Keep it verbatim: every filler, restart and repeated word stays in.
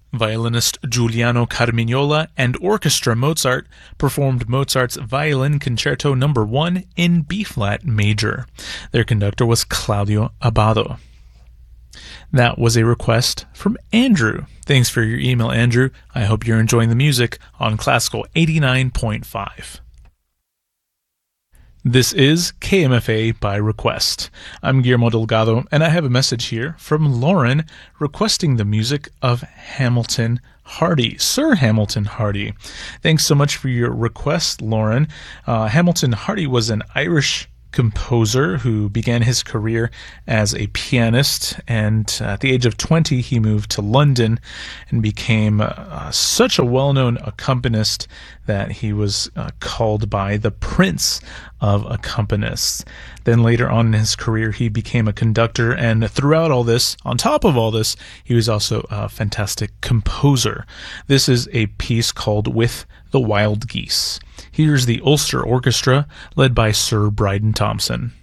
Violinist Giuliano Carmignola and Orchestra Mozart performed Mozart's Violin Concerto number one in B-flat major. Their conductor was Claudio Abbado. That was a request from Andrew. Thanks for your email, Andrew. I hope you're enjoying the music on Classical eighty-nine point five. This is K M F A by request. I'm Guillermo Delgado, and I have a message here from Lauren requesting the music of Hamilton Hardy, Sir Hamilton Hardy. Thanks so much for your request, Lauren. Uh, Hamilton Hardy was an Irish composer who began his career as a pianist, and at the age of twenty he moved to London and became uh, such a well-known accompanist that he was uh, called by the Prince of Accompanists. Then later on in his career he became a conductor, and throughout all this, on top of all this, he was also a fantastic composer. This is a piece called With the Wild Geese. Here's the Ulster Orchestra, led by Sir Bryden Thompson.